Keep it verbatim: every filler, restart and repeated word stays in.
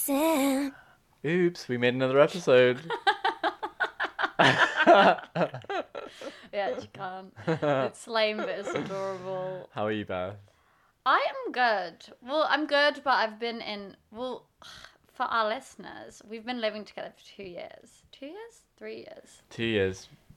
Sam. Oops, we made another episode. Yeah, you can't. It's lame, but it's adorable. How are you, Beth? I am good. Well, I'm good, but I've been in... Well, for our listeners, we've been living together for two years. Two years? Three years. Two years.